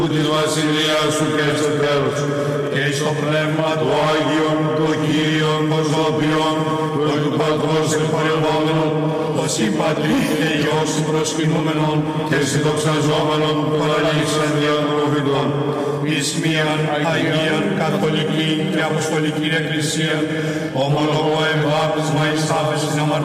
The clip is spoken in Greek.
της βασιλείας σου και στο τέλος, και στο πνεύμα του Άγιον, του Κύριον, προσωπιών, του Πατρός εκπορευόμενων, ως η Πατρί και Υιός προσκυνούμενων και συνδοξαζόμενων παραλήξαν δια των προφητών, εις μίαν Αγίαν Καθολική και Αποστολική Εκκλησία, ομολογώ εμβάπτισμα εις άφεσιν αμαρτιών,